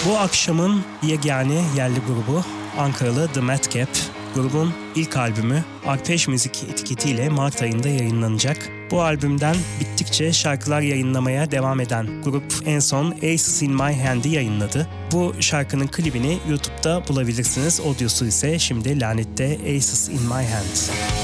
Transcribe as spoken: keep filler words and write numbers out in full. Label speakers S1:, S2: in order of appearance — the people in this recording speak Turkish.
S1: Bu akşamın yegane yerli grubu Ankaralı The Madcap. Grubun ilk albümü Arpej Müzik etiketiyle Mart ayında yayınlanacak. Bu albümden bittikçe şarkılar yayınlamaya devam eden grup en son Aces in My Hand'i yayınladı. Bu şarkının klibini YouTube'da bulabilirsiniz. Audiosu ise şimdi Lanet'te Aces in My Hand.